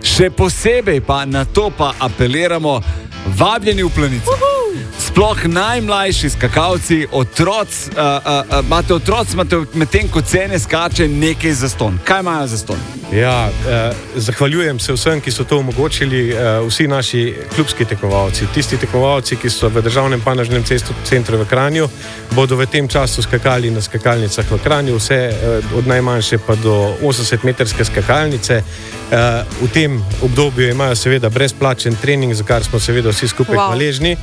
Še posebej pa na to pa apeliramo, vabljeni v Planico. Sploh najmlajši skakalci, imate medtem ko cene skače nekaj zastonj. Kaj imajo zastonj? Ja, zahvaljujem se vsem, ki so to omogočili, vsi naši klubski tekmovalci. Tisti tekmovalci, ki so v Državnem panožnem centru v Kranju, bodo v tem času skakali na skakalnicah v Kranju, vse od najmanjše pa do 80-metrske skakalnice. V tem obdobju imajo seveda brezplačen trening, za kar smo seveda vsi skupaj hvaležni.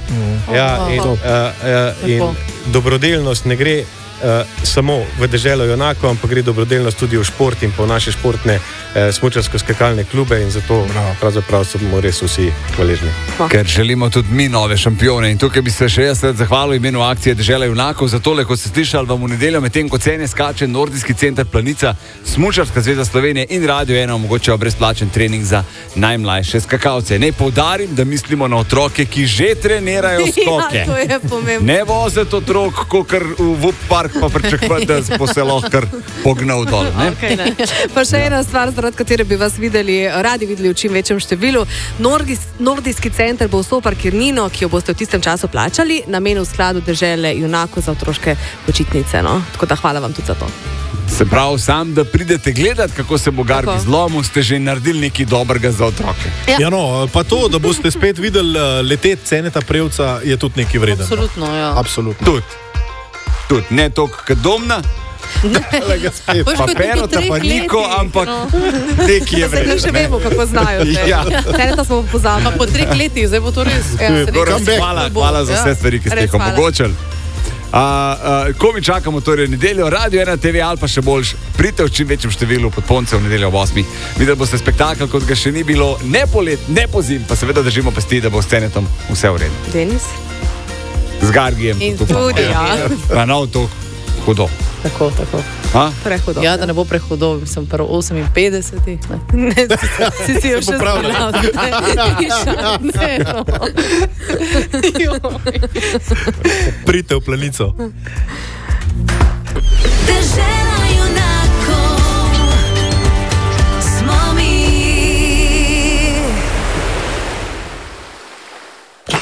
In dobrodelnost ne gre samo v deželo Junakov, ampak gre dobrodelnost tudi v šport in po naše športne smučarsko-skakalne klube in zato pravzaprav smo res vsi hvaležni. Ker želimo tudi mi nove šampione in tukaj bi se še jaz zahvalil v imenu akcije Dežela Junakov za tole, ko ste slišali vam v nedeljo, medtem ko cene skače Nordijski center Planica, Smučarska zveza Slovenije in Radio 1 omogočajo brezplačen trening za najmlajše skakalce. Naj poudarim, da mislimo na otroke, ki že trenirajo skoke. Ja, to je pomembno. Ne voziti otrok, kakor v VUP park pa pričakovati, da bo se lahko kar pognal dol. Okay, pa še ena stvar, zaradi katere bi vas radi videli v čim večjem številu. Nordijski center bo vso parkirnino, ki jo boste v tistem času plačali, namenil skladu Dežele Junakov za otroške počitnice. No? Tako da hvala vam tudi za to. Se pravi, sam, da pridete gledati, kako se bo Garbi zlomil, ste že naredili nekaj dobrega za otroke. Ja, no, pa to, da boste spet videli leteti Ceneta Prevca, je tudi nekaj vreden. Absolutno, ja. Absolutno. Tudi, ne toliko kot Domna, pa Perota, pa Niko, ampak nekaj je vreden. Že vemo, kako znajo. Ja. Ceneta smo pozabili. Po 3 letih, zdaj bo to res. Hvala za vse stvari, ki ste jih omogočili. Ko mi čakamo torej nedeljo, Radio 1 TV ali pa še boljš, pridite v čim večjem številu pod Ponce v nedeljo ob 8. Videli boste spektakel, kot ga še ni bilo, ne polet, ne pozim, pa seveda držimo pesti, da bo s Cenetom vse v redu. Denis? Z Gargijem. In tudi, ja. Pa nav to hudo. Tako. Prehudo. Ja, da ne bo prehudo, sem prvo 58. Ne, si jo še popravlja. spomnil. Pridite v Planico. Dežela